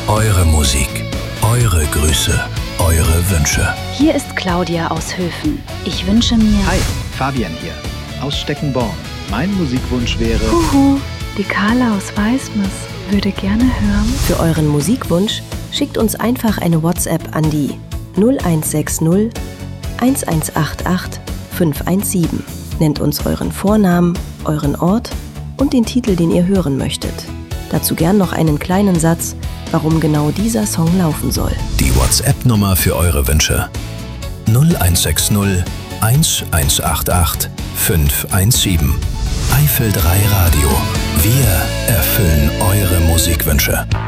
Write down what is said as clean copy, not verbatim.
Eure Musik, eure Grüße, eure Wünsche. Hier ist Claudia aus Höfen. Ich wünsche mir... Hi, Fabian hier, aus Steckenborn. Mein Musikwunsch wäre... Huhu, die Carla aus Weißmes würde gerne hören. Für euren Musikwunsch schickt uns einfach eine WhatsApp an die 0160 1188 517. Nennt uns euren Vornamen, euren Ort und den Titel, den ihr hören möchtet. Dazu gern noch einen kleinen Satz, warum genau dieser Song laufen soll. Die WhatsApp-Nummer für eure Wünsche 0160 1188 517. Eifel 3 Radio. Wir erfüllen eure Musikwünsche.